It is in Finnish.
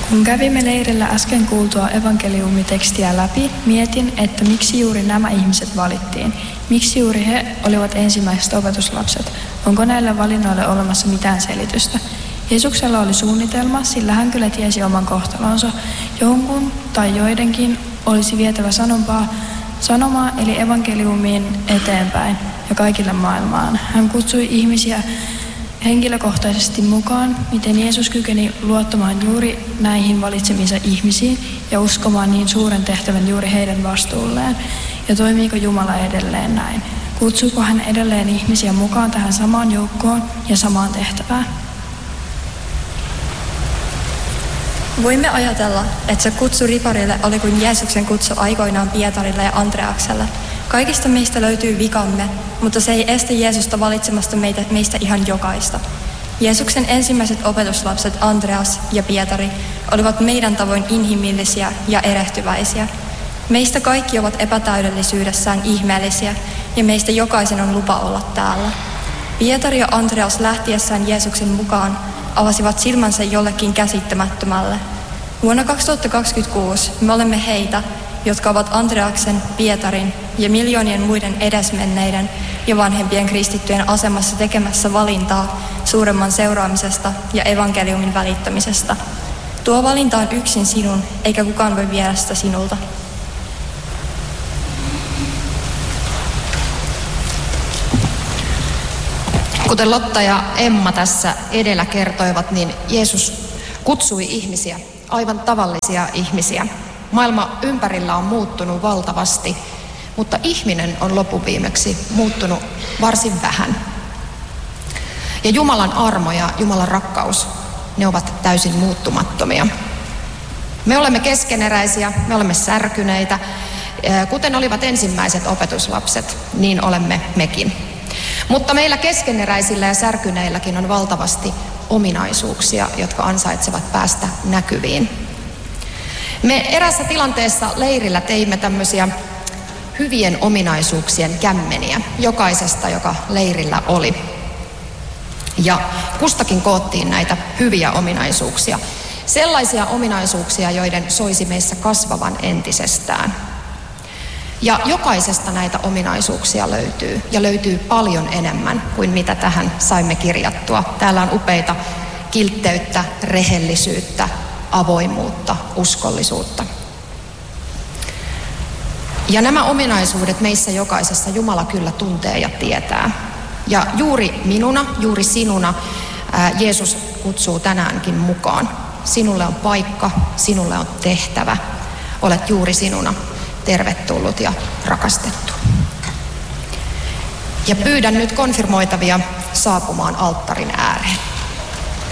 Kun kävimme leirillä äsken kuultua evankeliumitekstiä läpi, mietin, että miksi juuri nämä ihmiset valittiin. Miksi juuri he olivat ensimmäiset opetuslapset? Onko näille valinnoille olemassa mitään selitystä? Jeesuksella oli suunnitelma, sillä hän kyllä tiesi oman kohtalonsa. Jonkun tai joidenkin olisi vietävä sanomaa eli evankeliumiin eteenpäin ja kaikille maailmaan. Hän kutsui ihmisiä henkilökohtaisesti mukaan, miten Jeesus kykeni luottamaan juuri näihin valitsemiinsa ihmisiin ja uskomaan niin suuren tehtävän juuri heidän vastuulleen. Ja toimiiko Jumala edelleen näin? Kutsuuko hän edelleen ihmisiä mukaan tähän samaan joukkoon ja samaan tehtävään? Voimme ajatella, että se kutsu riparille oli kuin Jeesuksen kutsu aikoinaan Pietarille ja Andreakselle. Kaikista meistä löytyy vikamme, mutta se ei estä Jeesusta valitsemasta meistä ihan jokaista. Jeesuksen ensimmäiset opetuslapset Andreas ja Pietari olivat meidän tavoin inhimillisiä ja erehtyväisiä. Meistä kaikki ovat epätäydellisyydessään ihmeellisiä ja meistä jokaisen on lupa olla täällä. Pietari ja Andreas lähtiessään Jeesuksen mukaan avasivat silmänsä jollekin käsittämättömälle. Vuonna 2026 me olemme heitä, jotka ovat Andreaksen, Pietarin ja miljoonien muiden edesmenneiden ja vanhempien kristittyjen asemassa tekemässä valintaa suuremman seuraamisesta ja evankeliumin välittämisestä. Tuo valinta on yksin sinun, eikä kukaan voi viedä sitä sinulta. Kuten Lotta ja Emma tässä edellä kertoivat, niin Jeesus kutsui ihmisiä, aivan tavallisia ihmisiä. Maailma ympärillä on muuttunut valtavasti, mutta ihminen on loppuviimeksi muuttunut varsin vähän. Ja Jumalan armo ja Jumalan rakkaus, ne ovat täysin muuttumattomia. Me olemme keskeneräisiä, me olemme särkyneitä. Kuten olivat ensimmäiset opetuslapset, niin olemme mekin. Mutta meillä keskeneräisillä ja särkyneilläkin on valtavasti ominaisuuksia, jotka ansaitsevat päästä näkyviin. Me erässä tilanteessa leirillä teimme tämmöisiä hyvien ominaisuuksien kämmeniä jokaisesta, joka leirillä oli. Ja kustakin koottiin näitä hyviä ominaisuuksia. Sellaisia ominaisuuksia, joiden soisi meissä kasvavan entisestään. Ja jokaisesta näitä ominaisuuksia löytyy, ja löytyy paljon enemmän kuin mitä tähän saimme kirjattua. Täällä on upeita kiltteyttä, rehellisyyttä, avoimuutta, uskollisuutta. Ja nämä ominaisuudet meissä jokaisessa Jumala kyllä tuntee ja tietää. Ja juuri minuna, juuri sinuna Jeesus kutsuu tänäänkin mukaan. Sinulle on paikka, sinulle on tehtävä. Olet juuri sinuna tervetullut ja rakastettu. Ja pyydän nyt konfirmoitavia saapumaan alttarin ääreen.